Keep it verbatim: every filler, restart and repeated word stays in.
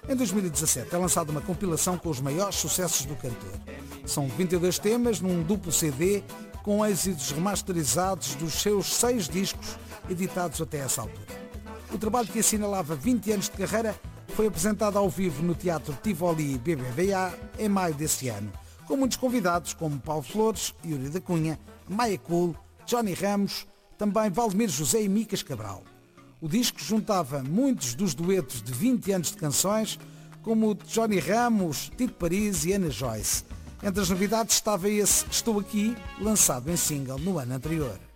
Em dois mil e dezassete é lançada uma compilação com os maiores sucessos do cantor. São vinte e dois temas num duplo C D com êxitos remasterizados dos seus seis discos editados até essa altura. O trabalho, que assinalava vinte anos de carreira, foi apresentado ao vivo no Teatro Tivoli B B V A em maio desse ano, com muitos convidados como Paulo Flores, Yuri da Cunha, Maia Cool, Johnny Ramos, também Valdemiro José e Micas Cabral. O disco juntava muitos dos duetos de vinte anos de canções, como o de Johnny Ramos, Tito Paris e Ana Joyce. Entre as novidades estava esse Estou Aqui, lançado em single no ano anterior.